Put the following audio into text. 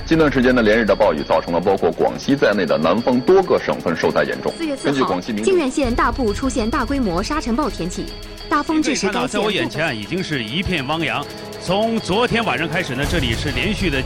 近段时间呢，连日的暴雨造成了包括广西在内的南方多个省份受灾严重。 4月4号，靖远县大部出现大规模沙尘暴天气，大风致使该县。 在我眼前已经是一片汪洋。从昨天晚上开始呢，这里是连续的。